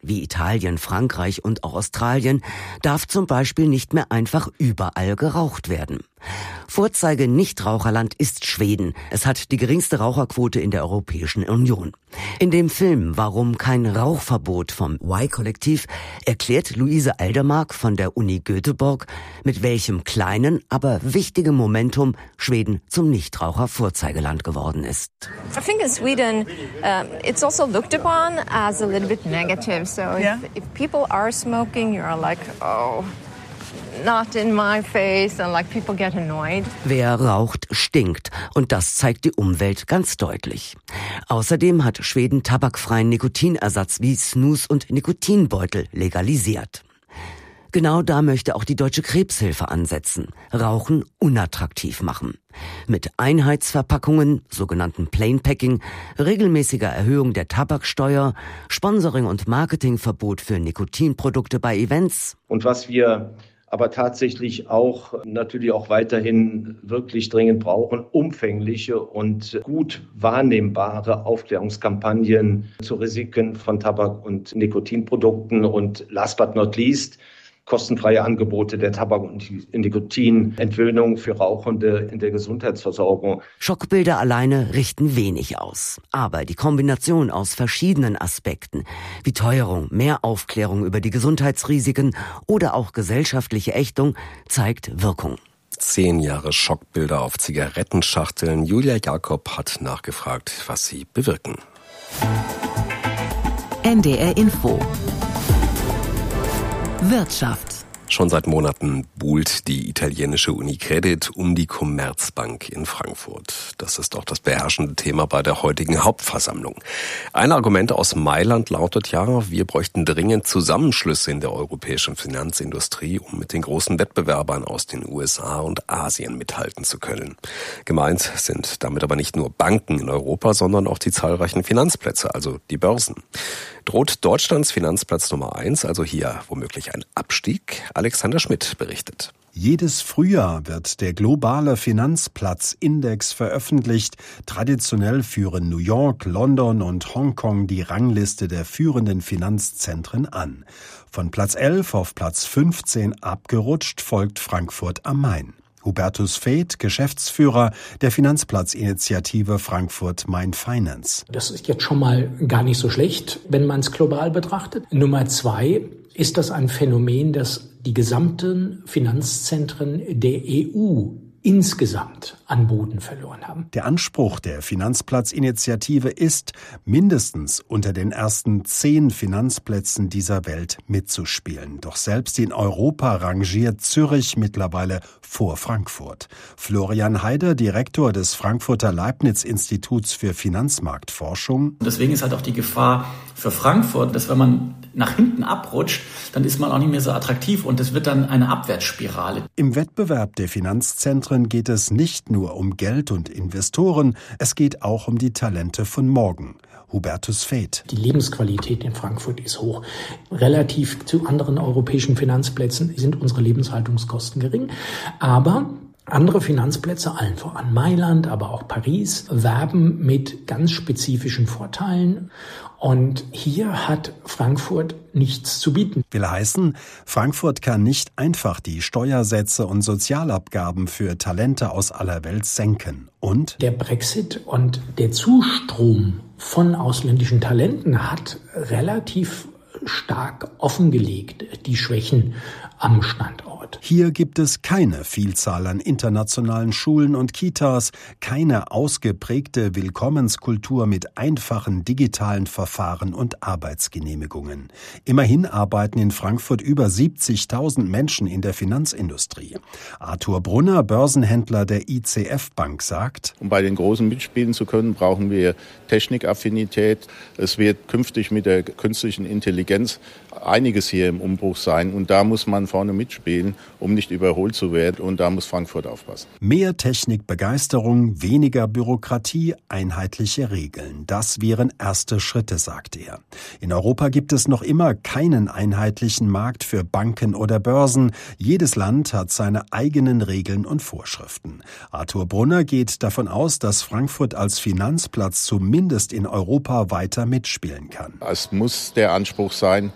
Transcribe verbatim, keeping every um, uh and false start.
wie Italien, Frankreich und auch Australien, darf zum Beispiel nicht mehr einfach überall geraucht werden. Vorzeige-Nichtraucherland ist Schweden. Es hat die geringste Raucherquote in der Europäischen Union. In dem Film Warum kein Rauchverbot vom Y-Kollektiv erklärt Luise Aldermark von der Uni Göteborg, mit welchem kleinen, aber wichtigen Momentum Schweden zum Nichtraucher-Vorzeigeland geworden ist. I think in Sweden um, it's also looked upon as a little bit negative. So yeah. if, if people are smoking, you're like, oh, not in my face, and like people get annoyed. Wer raucht, stinkt. Und das zeigt die Umwelt ganz deutlich. Außerdem hat Schweden tabakfreien Nikotinersatz wie Snus und Nikotinbeutel legalisiert. Genau da möchte auch die Deutsche Krebshilfe ansetzen. Rauchen unattraktiv machen. Mit Einheitsverpackungen, sogenannten Plain Packing, regelmäßiger Erhöhung der Tabaksteuer, Sponsoring und Marketingverbot für Nikotinprodukte bei Events. Und was wir aber tatsächlich auch natürlich auch weiterhin wirklich dringend brauchen, umfängliche und gut wahrnehmbare Aufklärungskampagnen zu Risiken von Tabak- und Nikotinprodukten und last but not least kostenfreie Angebote der Tabak- und Nikotinentwöhnung für Rauchende in der Gesundheitsversorgung. Schockbilder alleine richten wenig aus. Aber die Kombination aus verschiedenen Aspekten, wie Teuerung, mehr Aufklärung über die Gesundheitsrisiken oder auch gesellschaftliche Ächtung, zeigt Wirkung. Zehn Jahre Schockbilder auf Zigarettenschachteln. Julia Jakob hat nachgefragt, was sie bewirken. N D R Info Wirtschaft. Schon seit Monaten buhlt die italienische Unicredit um die Commerzbank in Frankfurt. Das ist auch das beherrschende Thema bei der heutigen Hauptversammlung. Ein Argument aus Mailand lautet ja, wir bräuchten dringend Zusammenschlüsse in der europäischen Finanzindustrie, um mit den großen Wettbewerbern aus den U S A und Asien mithalten zu können. Gemeint sind damit aber nicht nur Banken in Europa, sondern auch die zahlreichen Finanzplätze, also die Börsen. Droht Deutschlands Finanzplatz Nummer eins, also hier womöglich ein Abstieg? Alexander Schmidt berichtet. Jedes Frühjahr wird der globale Finanzplatzindex veröffentlicht. Traditionell führen New York, London und Hongkong die Rangliste der führenden Finanzzentren an. Von Platz elf auf Platz fünfzehn abgerutscht folgt Frankfurt am Main. Hubertus Veith, Geschäftsführer der Finanzplatzinitiative Frankfurt Main Finance. Das ist jetzt schon mal gar nicht so schlecht, wenn man es global betrachtet. Nummer zwei ist das ein Phänomen, das die gesamten Finanzzentren der E U insgesamt an Boden verloren haben. Der Anspruch der Finanzplatzinitiative ist, mindestens unter den ersten zehn Finanzplätzen dieser Welt mitzuspielen. Doch selbst in Europa rangiert Zürich mittlerweile vor Frankfurt. Florian Heider, Direktor des Frankfurter Leibniz-Instituts für Finanzmarktforschung. Deswegen ist halt auch die Gefahr für Frankfurt, dass wenn man nach hinten abrutscht, dann ist man auch nicht mehr so attraktiv und es wird dann eine Abwärtsspirale. Im Wettbewerb der Finanzzentren geht es nicht nur um Geld und Investoren, es geht auch um die Talente von morgen. Hubertus Veith. Die Lebensqualität in Frankfurt ist hoch. Relativ zu anderen europäischen Finanzplätzen sind unsere Lebenshaltungskosten gering. Aber andere Finanzplätze, allen voran Mailand, aber auch Paris, werben mit ganz spezifischen Vorteilen. Und hier hat Frankfurt nichts zu bieten. Will heißen, Frankfurt kann nicht einfach die Steuersätze und Sozialabgaben für Talente aus aller Welt senken. Und der Brexit und der Zustrom von ausländischen Talenten hat relativ stark offengelegt die Schwächen am Standort. Hier gibt es keine Vielzahl an internationalen Schulen und Kitas, keine ausgeprägte Willkommenskultur mit einfachen digitalen Verfahren und Arbeitsgenehmigungen. Immerhin arbeiten in Frankfurt über siebzigtausend Menschen in der Finanzindustrie. Arthur Brunner, Börsenhändler der I C F Bank, sagt: Um bei den Großen mitspielen zu können, brauchen wir Technikaffinität. Es wird künftig mit der künstlichen Intelligenz einiges hier im Umbruch sein und da muss man vorne mitspielen, um nicht überholt zu werden, und da muss Frankfurt aufpassen. Mehr Technikbegeisterung, weniger Bürokratie, einheitliche Regeln. Das wären erste Schritte, sagt er. In Europa gibt es noch immer keinen einheitlichen Markt für Banken oder Börsen. Jedes Land hat seine eigenen Regeln und Vorschriften. Arthur Brunner geht davon aus, dass Frankfurt als Finanzplatz zumindest in Europa weiter mitspielen kann. Es muss der Anspruch sein,